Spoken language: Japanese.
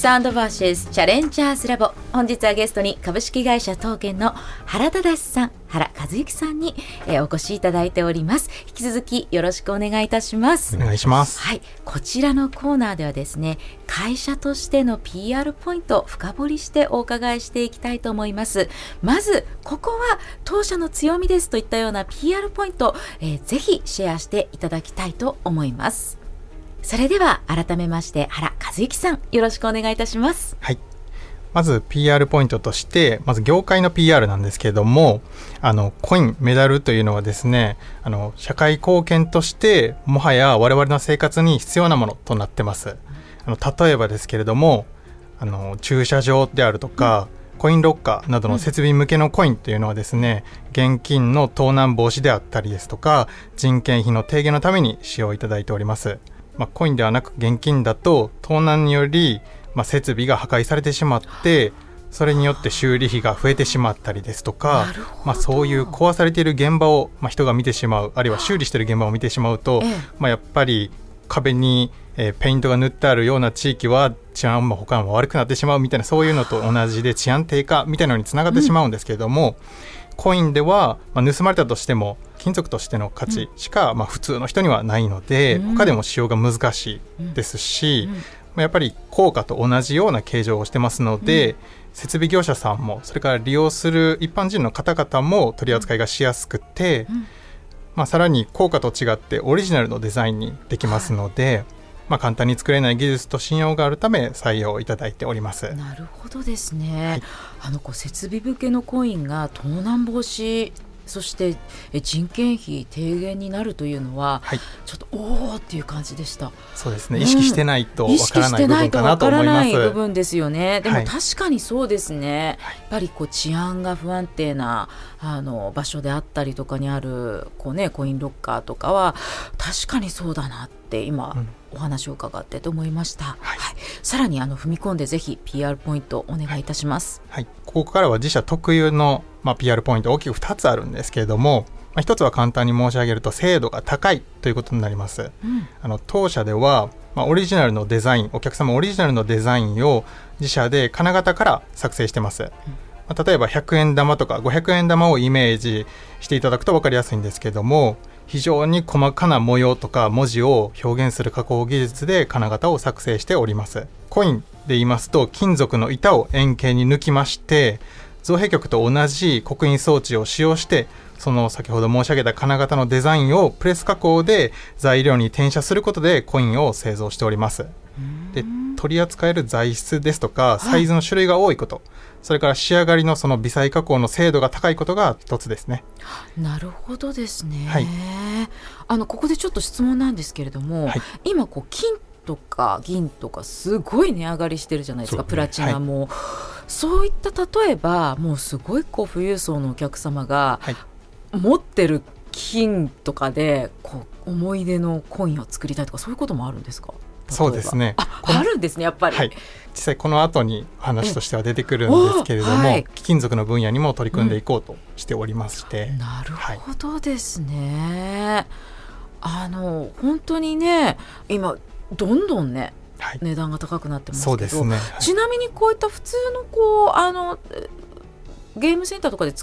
サウンドバーシスチャレンジャーズラボ、本日はゲストに株式会社東建の原忠さん、原和之さんにお越しいただいております。引き続きよろしくお願いいたします。 お願いします。 はい、こちらのコーナーではですね、会社としての PR ポイントを深掘りしてお伺いしていきたいと思います。まずここは当社の強みですといったような PR ポイント、ぜひシェアしていただきたいと思います。それでは改めまして原和之さん、よろしくお願いいたします。 はい、まず PR ポイントとして、まず業界の PR なんですけれども、コインメダルというのはですね、社会貢献としてもはや我々の生活に必要なものとなってます。例えばですけれども、駐車場であるとか、コインロッカーなどの設備向けのコインというのはですね、現金の盗難防止であったりですとか、人件費の低減のために使用いただいております。コインではなく現金だと盗難により、設備が破壊されてしまって、それによって修理費が増えてしまったりですとか、そういう壊されている現場を、人が見てしまう、あるいは修理している現場を見てしまうと、やっぱり壁に、ペイントが塗ってあるような地域は治安も他も悪くなってしまうみたいな、そういうのと同じで治安低下みたいなのにつながってしまうんですけれども、コインでは、盗まれたとしても金属としての価値しか、普通の人にはないので、他でも使用が難しいですし、やっぱり硬貨と同じような形状をしてますので、設備業者さんもそれから利用する一般人の方々も取り扱いがしやすくて、さらに硬貨と違ってオリジナルのデザインにできますので、簡単に作れない技術と信用があるため採用いただいております。 なるほどですね。設備向けのコインが盗難防止、そして人件費低減になるというのは、ちょっとおーっていう感じでした。 そうですね、意識してないとわからない部分かなと思います。意識してないとわからない部分ですよね。でも確かにそうですね、やっぱり治安が不安定な場所であったりとかにあるコインロッカーとかは確かにそうだなって今、お話を伺ってと思いました。さらに踏み込んでぜひ PR ポイントお願いいたします。 ここからは自社特有の、PR ポイント大きく2つあるんですけれども、1つは簡単に申し上げると精度が高いということになります。当社では、オリジナルのデザイン、お客様オリジナルのデザインを自社で金型から作成してます。例えば100円玉とか500円玉をイメージしていただくと分かりやすいんですけども、非常に細かな模様とか文字を表現する加工技術で金型を作成しております。コインで言いますと、金属の板を円形に抜きまして、造幣局と同じ刻印装置を使用して、その先ほど申し上げた金型のデザインをプレス加工で材料に転写することでコインを製造しております。で、取り扱える材質ですとかサイズの種類が多いこと、それから仕上がりのその微細加工の精度が高いことが一つですね。 なるほどですね。ここでちょっと質問なんですけれども、今金とか銀とかすごい値上がりしてるじゃないですか。プラチナも、そういった例えばもうすごい富裕層のお客様が持ってる金とかで思い出のコインを作りたいとか、そういうこともあるんですか？ そうですね、 あるんですね、やっぱり。 実際この後に話としては出てくるんですけれども、貴金属の分野にも取り組んでいこうとしておりまして、 なるほどですね。本当にね、今どんどんね、値段が高くなってますけど、 そうですね、 ちなみにこういった普通のゲームセンターとかで